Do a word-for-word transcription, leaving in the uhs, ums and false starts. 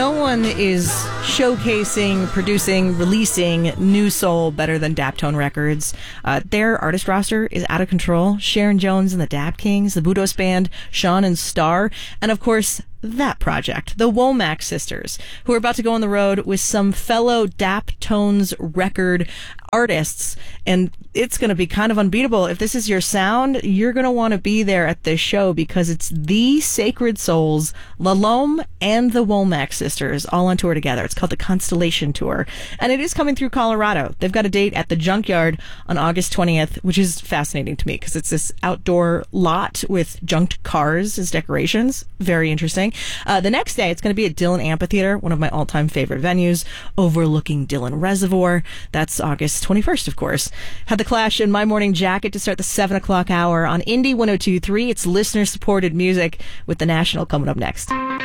no one is showcasing, producing, releasing new soul better than Daptone Records. Uh, their artist roster is out of control. Sharon Jones and the Dap Kings, the Budos Band, Sean and Star, and of course, that project, the Womack Sisters, who are about to go on the road with some fellow Daptones record artists, and it's going to be kind of unbeatable. If this is your sound, you're going to want to be there at this show because it's the Sacred Souls, Lalome, and the Womack Sisters all on tour together. It's called the Constellation Tour, and it is coming through Colorado. They've got a date at the Junkyard on August twentieth, which is fascinating to me because it's this outdoor lot with junked cars as decorations. Very interesting. Uh, the next day, it's going to be at Dillon Amphitheater, one of my all-time favorite venues, overlooking Dillon Reservoir. That's August twenty-first, of course. Had the Clash in My Morning Jacket to start the seven o'clock hour on Indie one oh two point three. It's listener-supported music with The National coming up next.